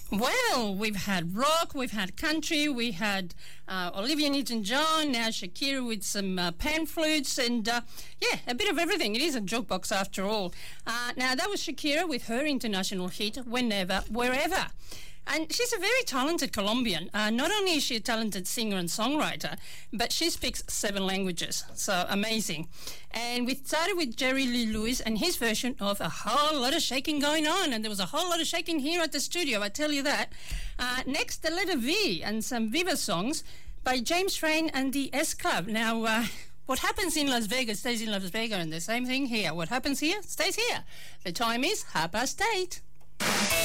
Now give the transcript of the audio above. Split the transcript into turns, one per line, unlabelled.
Well, we've had rock, we've had country, we had Olivia Newton-John, now Shakira with some pan flutes, and a bit of everything. It is a jukebox after all. Now, that was Shakira with her international hit, Whenever, Wherever. And she's a very talented Colombian. Not only is she a talented singer and songwriter, but she speaks 7 languages. So amazing. And we started with Jerry Lee Lewis and his version of A Whole Lot of Shaking Going On. And there was a whole lot of shaking here at the studio, I tell you that. Next, the letter V and some Viva songs by James Train and the S Club. Now, what happens in Las Vegas stays in Las Vegas, and the same thing here. What happens here stays here. The time is 8:30.